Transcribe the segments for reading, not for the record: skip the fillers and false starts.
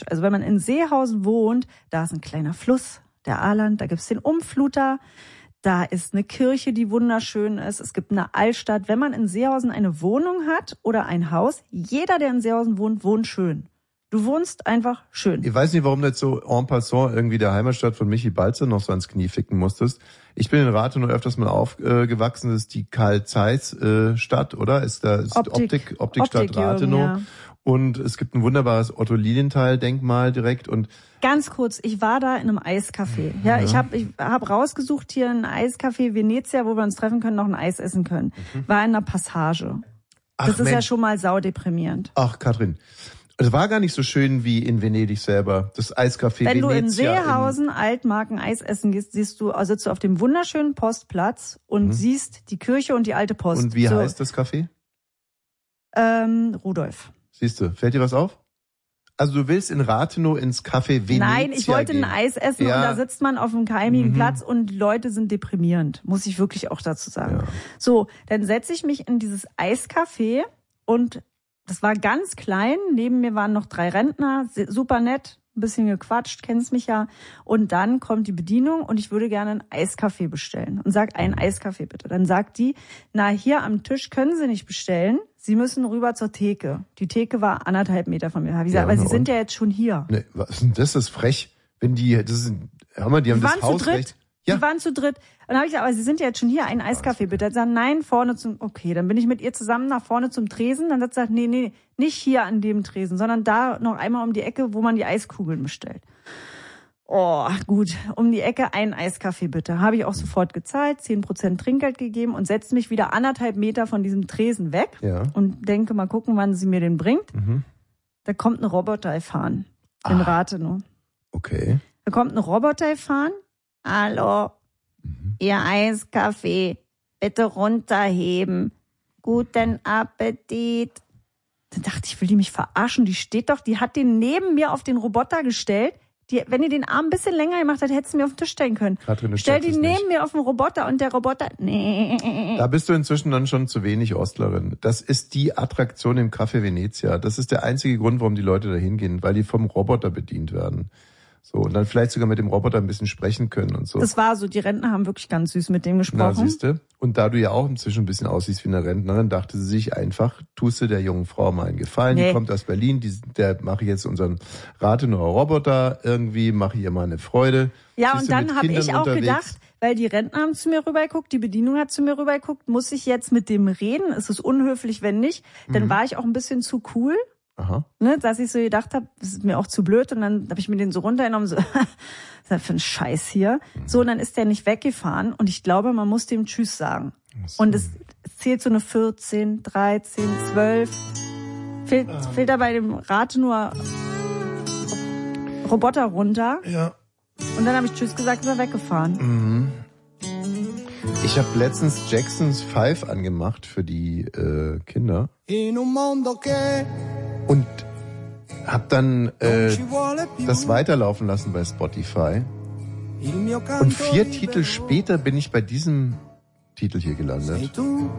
gut. Also wenn man in Seehausen wohnt, da ist ein kleiner Fluss, der Ahland, da gibt's den Umfluter, da ist eine Kirche, die wunderschön ist, es gibt eine Altstadt. Wenn man in Seehausen eine Wohnung hat oder ein Haus, jeder, der in Seehausen wohnt, wohnt schön. Du wohnst einfach schön. Ich weiß nicht, warum du jetzt so en passant irgendwie der Heimatstadt von Michi Balzer noch so ans Knie ficken musstest. Ich bin in Rathenow öfters mal aufgewachsen. Das ist die Karl Zeiss Stadt, oder? Ist Optikstadt Rathenow. Ja. Und es gibt ein wunderbares Otto Lilienthal-Denkmal direkt. Und ganz kurz, ich war da in einem Eiscafé. Ja, ich hab rausgesucht hier ein Eiscafé Venezia, wo wir uns treffen können, noch ein Eis essen können. War in einer Passage. Das ist ja schon mal saudeprimierend. Ach, Katrin. Es war gar nicht so schön wie in Venedig selber, das Eiscafé Venezia. Wenn du in Seehausen Altmarken Eis essen gehst, sitzt du auf dem wunderschönen Postplatz und siehst die Kirche und die alte Post. Und wie heißt das Café? Rudolf. Siehst du, fällt dir was auf? Also du willst in Rathenow ins Café Venezia Nein, ich wollte ein Eis essen und da sitzt man auf einem keimigen Platz und die Leute sind deprimierend, muss ich wirklich auch dazu sagen. Ja. So, dann setze ich mich in dieses Eiscafé und das war ganz klein, neben mir waren noch 3 Rentner, super nett, ein bisschen gequatscht, kennst mich ja. Und dann kommt die Bedienung und ich würde gerne einen Eiskaffee bestellen. Und sag, einen Eiskaffee bitte. Dann sagt die, na, hier am Tisch können Sie nicht bestellen, Sie müssen rüber zur Theke. Die Theke war 1,5 Meter von mir. Hab ich gesagt, aber Sie sind ja jetzt schon hier. Nee, was ist denn das? Das ist frech. Wenn die, hör mal, die haben das Hausrecht. Ja. Die waren zu dritt. Und dann habe ich gesagt, aber Sie sind ja jetzt schon hier, einen Eiskaffee bitte. Dann sagt, nein, vorne okay, dann bin ich mit ihr zusammen nach vorne zum Tresen. Dann hat sie gesagt, nee, nicht hier an dem Tresen, sondern da noch einmal um die Ecke, wo man die Eiskugeln bestellt. Oh, gut, um die Ecke einen Eiskaffee bitte. Habe ich auch sofort gezahlt, 10% Trinkgeld gegeben und setze mich wieder 1,5 Meter von diesem Tresen weg und denke, mal gucken, wann sie mir den bringt. Da kommt ein Roboter gefahren in Rathenow. Okay. Da kommt ein Roboter gefahren. Hallo, Ihr Eiskaffee, bitte runterheben. Guten Appetit. Dann dachte ich, will die mich verarschen? Die steht doch, die hat den neben mir auf den Roboter gestellt. Wenn ihr den Arm ein bisschen länger gemacht hat, hättest du mir auf den Tisch stellen können. Stell die neben mir auf den Roboter und der Roboter, nee. Da bist du inzwischen dann schon zu wenig Ostlerin. Das ist die Attraktion im Café Venezia. Das ist der einzige Grund, warum die Leute da hingehen, weil die vom Roboter bedient werden. So, und dann vielleicht sogar mit dem Roboter ein bisschen sprechen können und so. Das war so, die Rentner haben wirklich ganz süß mit dem gesprochen. Na, siehste. Und da du ja auch inzwischen ein bisschen aussiehst wie eine Rentnerin, dachte sie sich einfach, tust du der jungen Frau mal einen Gefallen. Nee. Die kommt aus Berlin, der mache ich jetzt unseren Rathenauer Roboter irgendwie, mache ihr mal eine Freude. Ja, und dann habe ich auch gedacht, weil die Rentner haben zu mir rübergeguckt, die Bedienung hat zu mir rübergeguckt, muss ich jetzt mit dem reden? Ist es unhöflich, wenn nicht? Dann war ich auch ein bisschen zu cool. Aha. Ne, dass ich so gedacht habe, das ist mir auch zu blöd und dann habe ich mir den so runtergenommen, so, was ist das für ein Scheiß hier? So, und dann ist der nicht weggefahren und ich glaube, man muss dem Tschüss sagen. So. Und es zählt so eine 14, 13, 12. Fehlt da bei dem Rathenower Roboter runter. Ja. Und dann habe ich Tschüss gesagt, ist er weggefahren. Ich habe letztens Jacksons 5 angemacht für die Kinder. Und habe dann das weiterlaufen lassen bei Spotify. Und 4 Titel später bin ich bei diesem Titel hier gelandet.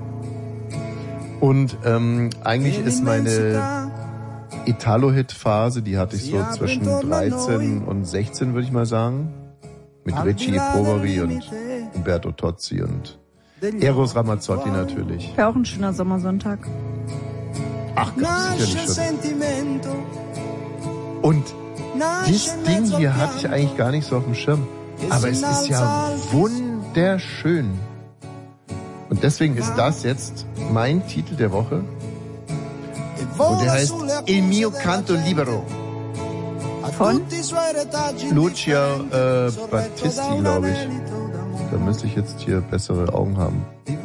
Und eigentlich ist meine Italo-Hit-Phase, die hatte ich so zwischen 13 und 16, würde ich mal sagen. Mit Ricci Poveri und Umberto Tozzi und Eros Ramazzotti natürlich. Wäre auch ein schöner Sommersonntag. Ach, ganz sicherlich schon. Und dieses Ding hier hatte ich eigentlich gar nicht so auf dem Schirm. Aber es ist ja wunderschön. Und deswegen ist das jetzt mein Titel der Woche. Und der heißt Il mio canto libero. Von Lucia Battisti, glaube ich. Da müsste ich jetzt hier bessere Augen haben.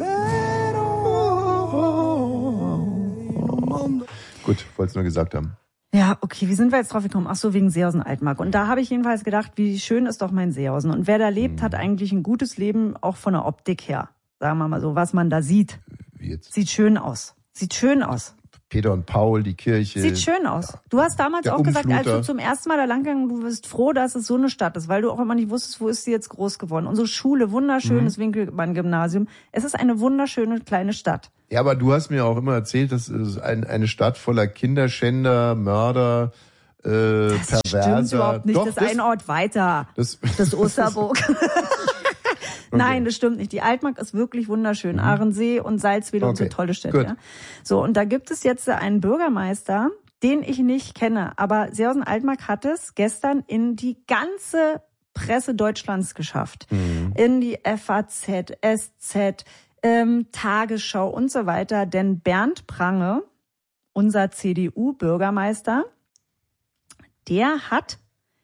Gut, wollte es nur gesagt haben. Ja, okay, wie sind wir jetzt drauf gekommen? Ach so, wegen Seehausen Altmark. Und da habe ich jedenfalls gedacht, wie schön ist doch mein Seehausen. Und wer da lebt, hat eigentlich ein gutes Leben, auch von der Optik her. Sagen wir mal so, was man da sieht. Wie jetzt? Sieht schön aus. Sieht schön aus. Peter und Paul, die Kirche. Sieht schön aus. Du hast damals auch gesagt, als du zum ersten Mal da lang gegangen, du bist froh, dass es so eine Stadt ist, weil du auch immer nicht wusstest, wo ist sie jetzt groß geworden. Unsere Schule, wunderschönes Winkelmann-Gymnasium. Es ist eine wunderschöne kleine Stadt. Ja, aber du hast mir auch immer erzählt, das ist eine Stadt voller Kinderschänder, Mörder, perverser. Das stimmt überhaupt nicht. Doch, das ist ein Ort weiter. Das Osterburg. Nein, das stimmt nicht. Die Altmark ist wirklich wunderschön. Ahrensee und Salzwedel und so tolle Städte. Ja. So, und da gibt es jetzt einen Bürgermeister, den ich nicht kenne. Aber Seehausen-Altmark hat es gestern in die ganze Presse Deutschlands geschafft. In die FAZ, SZ, Tagesschau und so weiter. Denn Bernd Prange, unser CDU-Bürgermeister, der hat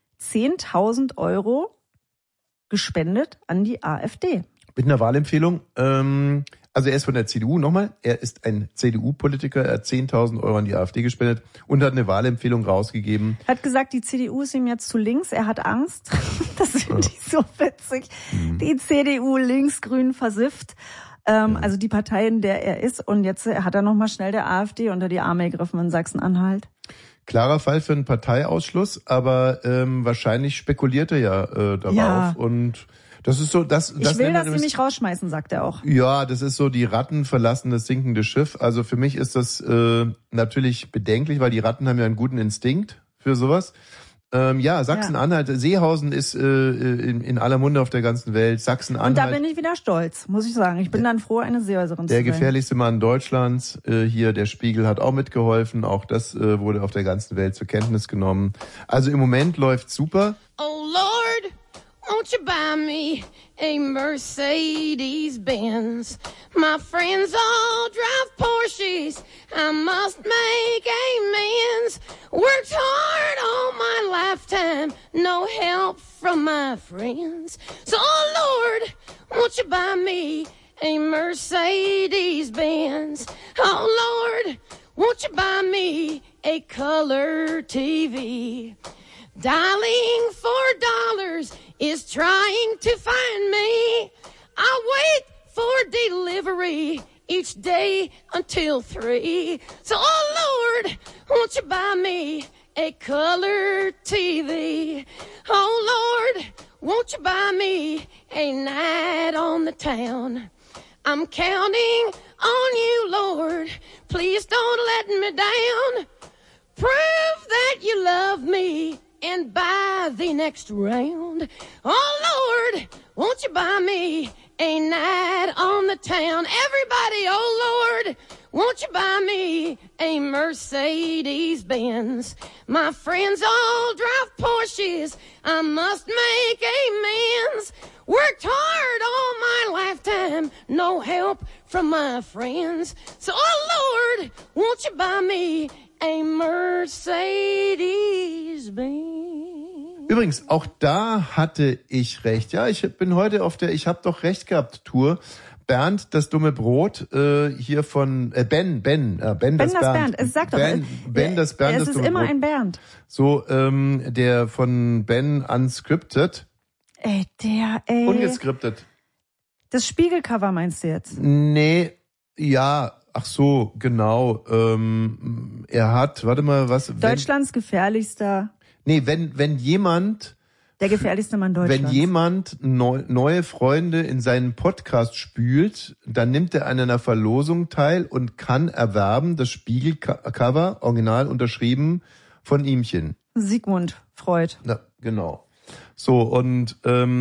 10.000 € gespendet an die AfD. Mit einer Wahlempfehlung. Also er ist von der CDU, nochmal, er ist ein CDU-Politiker, er hat 10.000 € an die AfD gespendet und hat eine Wahlempfehlung rausgegeben. Er hat gesagt, die CDU ist ihm jetzt zu links, er hat Angst. Das finde ich so witzig. Die CDU linksgrün versifft. Also die Partei, in der er ist. Und jetzt hat er nochmal schnell der AfD unter die Arme gegriffen in Sachsen-Anhalt. Klarer Fall für einen Parteiausschluss, aber wahrscheinlich spekuliert er ja darauf. Ja. Und das ist so, ich will, dass sie mich rausschmeißen, sagt er auch. Ja, das ist so, die Ratten verlassen das sinkende Schiff. Also für mich ist das natürlich bedenklich, weil die Ratten haben ja einen guten Instinkt für sowas. Sachsen-Anhalt, Seehausen ist in aller Munde auf der ganzen Welt. Sachsen-Anhalt. Und da bin ich wieder stolz, muss ich sagen. Ich bin dann froh, eine Seehauserin zu sein. Der gefährlichste Mann Deutschlands, hier der Spiegel hat auch mitgeholfen. Auch das wurde auf der ganzen Welt zur Kenntnis genommen. Also im Moment läuft's super. Oh Lord, won't you buy me a Mercedes-Benz? My friends all drive Porsches. I must make amends. Worked hard all my lifetime. No help from my friends. So, oh Lord, won't you buy me a Mercedes-Benz? Oh Lord, won't you buy me a color TV? Dialing $4 is trying to find me. I wait for delivery each day until 3. So, oh Lord, won't you buy me a color TV? Oh Lord, won't you buy me a night on the town? I'm counting on you, Lord. Please don't let me down. Prove that you love me and buy the next round. Oh Lord, won't you buy me a night on the town? Everybody, oh Lord, won't you buy me a Mercedes-Benz? My friends all drive Porsches. I must make amends. Worked hard all my lifetime. No help from my friends. So, oh Lord, won't you buy me a Mercedes-Benz? Übrigens, auch da hatte ich recht. Ja, ich bin heute auf der Ich hab doch recht gehabt Tour. Bernd, das dumme Brot, hier von Ben das Bernd. Es sagt doch, Ben das Bernd, es das ist immer Brot. Ein Bernd. So, der von Ben unscripted. Ungescriptet. Das Spiegelcover meinst du jetzt? Nee, ja, ach so, genau. Er hat, warte mal, was? Deutschlands gefährlichster. Nee, wenn jemand... Der gefährlichste Mann Deutschlands. Wenn jemand neue Freunde in seinen Podcast spült, dann nimmt er an einer Verlosung teil und kann erwerben das Spiegelcover, original unterschrieben, von ihmchen. Sigmund Freud. Ja, genau. So, und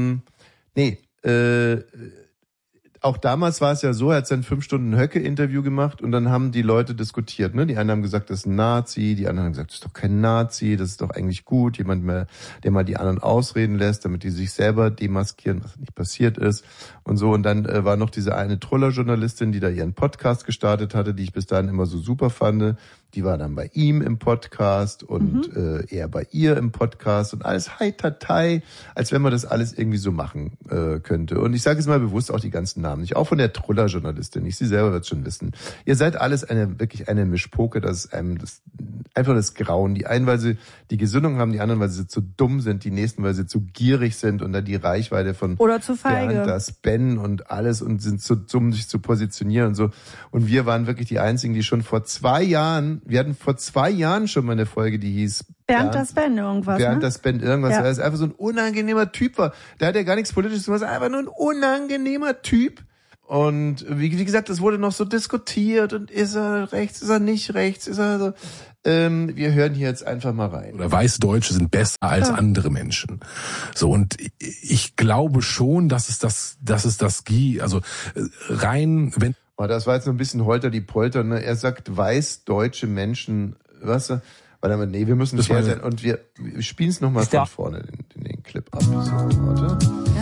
auch damals war es ja so, er hat sein 5 Stunden Höcke-Interview gemacht und dann haben die Leute diskutiert. Ne? Die einen haben gesagt, das ist ein Nazi, die anderen haben gesagt, das ist doch kein Nazi, das ist doch eigentlich gut, jemand mehr, der mal die anderen ausreden lässt, damit die sich selber demaskieren, was nicht passiert ist und so. Und dann war noch diese eine Troller-Journalistin, die da ihren Podcast gestartet hatte, die ich bis dahin immer so super fand. Die war dann bei ihm im Podcast und er bei ihr im Podcast und alles heitertei, als wenn man das alles irgendwie so machen könnte. Und ich sage jetzt mal bewusst auch die ganzen Namen nicht, auch von der Truller-Journalistin nicht. Sie selber wird schon wissen. Ihr seid alles wirklich eine Mischpoke, das ist einem einfach das Grauen. Die einen, weil sie die Gesinnung haben, die anderen, weil sie zu dumm sind, die nächsten, weil sie zu gierig sind und dann die Reichweite von oder zu feige. Bernd, das Ben und alles und sind zu dumm, sich zu positionieren und so. Und wir waren wirklich die Einzigen, die schon vor 2 Jahren, wir hatten vor 2 Jahren schon mal eine Folge, die hieß Bernd das Ben irgendwas. Bernd das Ben irgendwas, weil es einfach so ein unangenehmer Typ war. Der hat ja gar nichts Politisches gemacht, einfach nur ein unangenehmer Typ. Und wie gesagt, das wurde noch so diskutiert und ist er rechts, ist er nicht rechts, ist er so. Wir hören hier jetzt einfach mal rein. Oder weiße Deutsche sind besser als andere Menschen. So, und ich glaube schon, dass es das also rein, wenn... Das war jetzt noch ein bisschen Holter die Polter, ne? Er sagt, weißdeutsche Menschen, was? Warte mal, nee, wir müssen fair sein. Und wir spielen es nochmal von vorne, den Clip ab. So, warte.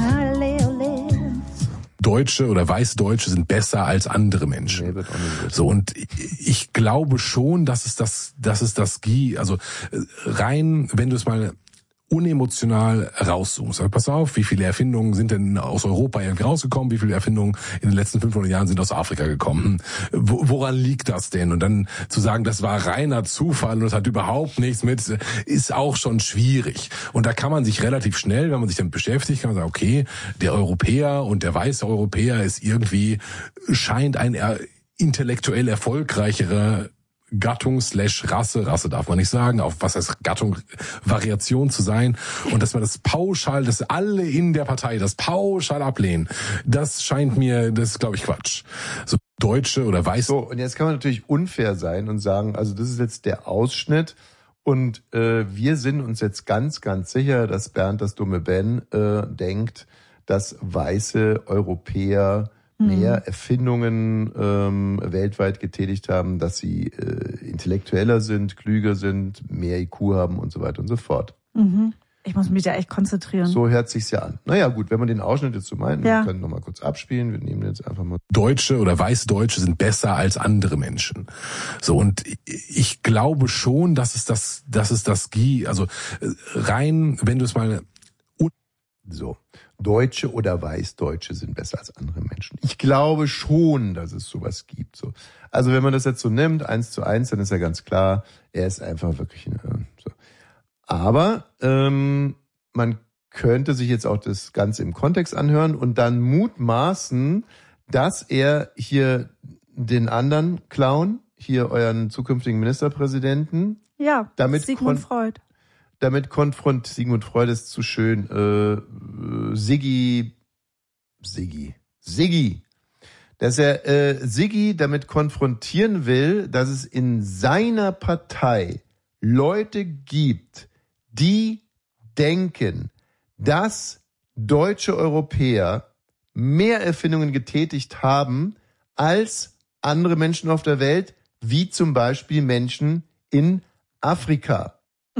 Deutsche oder weiße Deutsche sind besser als andere Menschen. Nee, wird auch nicht so, und ich glaube schon, dass es das also rein, wenn du es mal unemotional rauszoomst. Also pass auf, wie viele Erfindungen sind denn aus Europa irgendwie rausgekommen? Wie viele Erfindungen in den letzten 500 Jahren sind aus Afrika gekommen? Woran liegt das denn? Und dann zu sagen, das war reiner Zufall und das hat überhaupt nichts mit, ist auch schon schwierig. Und da kann man sich relativ schnell, wenn man sich damit beschäftigt, kann man sagen, okay, der Europäer und der weiße Europäer ist irgendwie, scheint ein intellektuell erfolgreicherer Gattung/Rasse darf man nicht sagen, auf was heißt Gattung, Variation zu sein, und dass man das pauschal, dass alle in der Partei das pauschal ablehnen, das scheint mir, das ist, glaube ich, Quatsch. So Deutsche oder Weiße. So, und jetzt kann man natürlich unfair sein und sagen, also das ist jetzt der Ausschnitt und wir sind uns jetzt ganz, ganz sicher, dass Bernd das dumme Ben denkt, dass weiße Europäer mehr Erfindungen weltweit getätigt haben, dass sie intellektueller sind, klüger sind, mehr IQ haben und so weiter und so fort. Ich muss mich da echt konzentrieren. So hört sich's ja an. Naja gut, wenn man den Ausschnitt jetzt so meint, wir können nochmal kurz abspielen. Wir nehmen jetzt einfach mal. Deutsche oder weiße Deutsche sind besser als andere Menschen. So, und ich glaube schon, dass es das also rein, wenn du es mal... So, Deutsche oder Weißdeutsche sind besser als andere Menschen. Ich glaube schon, dass es sowas gibt. So. Also wenn man das jetzt so nimmt, 1:1, dann ist ja ganz klar, er ist einfach wirklich so. Aber man könnte sich jetzt auch das Ganze im Kontext anhören und dann mutmaßen, dass er hier den anderen Clown, hier euren zukünftigen Ministerpräsidenten, damit Sigmund Freud. Damit Sigmund Freud ist zu schön, Siggi, dass er Siggi damit konfrontieren will, dass es in seiner Partei Leute gibt, die denken, dass deutsche Europäer mehr Erfindungen getätigt haben als andere Menschen auf der Welt, wie zum Beispiel Menschen in Afrika.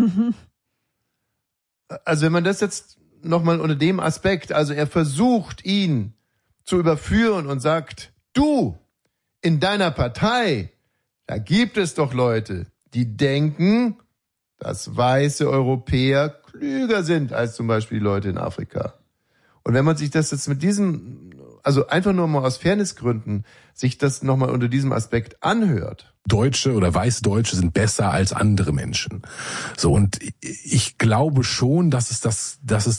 Also wenn man das jetzt nochmal unter dem Aspekt, also er versucht ihn zu überführen und sagt, du, in deiner Partei, da gibt es doch Leute, die denken, dass weiße Europäer klüger sind als zum Beispiel die Leute in Afrika. Und wenn man sich das jetzt mit diesem, also einfach nur mal aus Fairnessgründen, sich das nochmal unter diesem Aspekt anhört. Deutsche oder weiße Deutsche sind besser als andere Menschen. So, und ich glaube schon, dass es das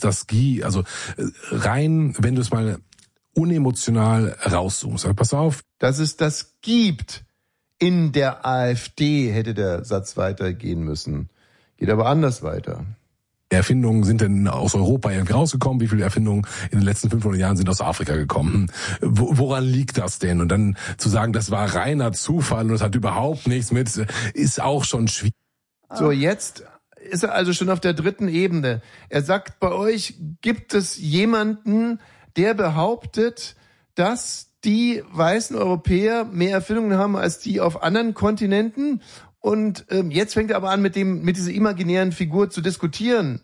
also rein, wenn du es mal unemotional rauszoomst. Also pass auf. Dass es das gibt. In der AfD hätte der Satz weitergehen müssen. Geht aber anders weiter. Erfindungen sind denn aus Europa irgendwie rausgekommen? Wie viele Erfindungen in den letzten 500 Jahren sind aus Afrika gekommen? Woran liegt das denn? Und dann zu sagen, das war reiner Zufall und das hat überhaupt nichts mit, ist auch schon schwierig. So, jetzt ist er also schon auf der dritten Ebene. Er sagt, bei euch gibt es jemanden, der behauptet, dass die weißen Europäer mehr Erfindungen haben als die auf anderen Kontinenten. Und jetzt fängt er aber an, mit dieser imaginären Figur zu diskutieren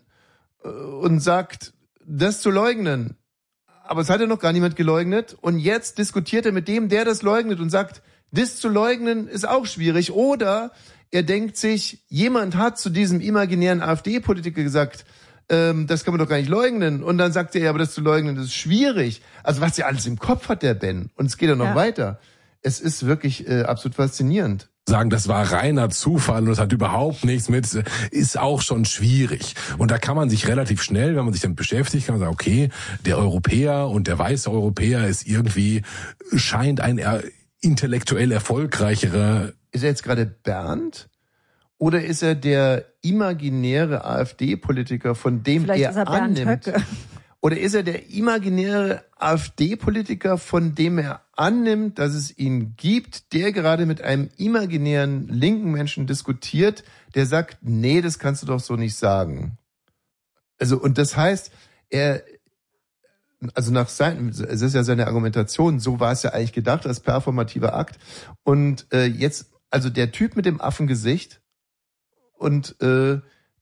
und sagt, das zu leugnen. Aber es hat ja noch gar niemand geleugnet. Und jetzt diskutiert er mit dem, der das leugnet und sagt, das zu leugnen ist auch schwierig. Oder er denkt sich, jemand hat zu diesem imaginären AfD-Politiker gesagt, das kann man doch gar nicht leugnen. Und dann sagt er, ja, aber das zu leugnen, das ist schwierig. Also was er alles im Kopf hat, der Ben. Und es geht ja noch weiter. Es ist wirklich absolut faszinierend. Sagen, das war reiner Zufall und das hat überhaupt nichts mit, ist auch schon schwierig. Und da kann man sich relativ schnell, wenn man sich damit beschäftigt, kann man sagen, okay, der Europäer und der weiße Europäer ist irgendwie, scheint ein intellektuell erfolgreicherer. Ist er jetzt gerade Bernd? Oder ist er der imaginäre AfD-Politiker, von dem Vielleicht er ist er Bernd annimmt? Höcke. Oder ist er der imaginäre AfD-Politiker, von dem er annimmt, dass es ihn gibt, der gerade mit einem imaginären linken Menschen diskutiert, der sagt, nee, das kannst du doch so nicht sagen. Also, und das heißt, es ist ja seine Argumentation, so war es ja eigentlich gedacht, als performativer Akt. Und jetzt, also der Typ mit dem Affengesicht und der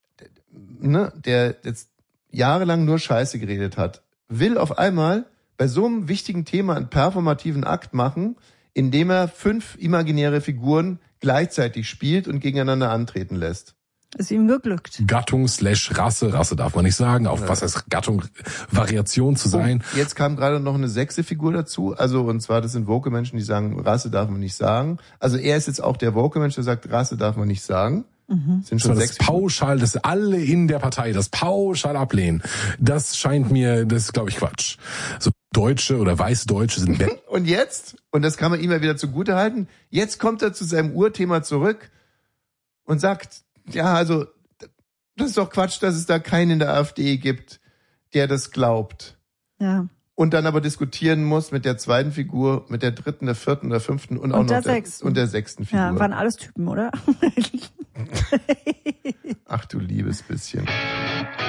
jetzt jahrelang nur Scheiße geredet hat, will auf einmal bei so einem wichtigen Thema einen performativen Akt machen, indem er 5 imaginäre Figuren gleichzeitig spielt und gegeneinander antreten lässt. Ist ihm geglückt. Gattung/Rasse, Rasse darf man nicht sagen, auf was heißt Gattung, Variation zu sein. Jetzt kam gerade noch eine 6. Figur dazu, also und zwar das sind Woke-Menschen, die sagen, Rasse darf man nicht sagen. Also er ist jetzt auch der Woke-Mensch, der sagt, Rasse darf man nicht sagen. Sind schon das 6 pauschal, dass alle in der Partei das pauschal ablehnen. Das scheint mir, das ist, glaube ich, Quatsch. So Deutsche oder Weißdeutsche sind Und jetzt, und das kann man ihm ja wieder zugute halten, jetzt kommt er zu seinem Urthema zurück und sagt, ja, also das ist doch Quatsch, dass es da keinen in der AfD gibt, der das glaubt. Ja. Und dann aber diskutieren muss mit der 2. Figur, mit der 3., der 4., der 5. und auch noch der 6. Figur. Ja, waren alles Typen, oder? Ach du liebes bisschen.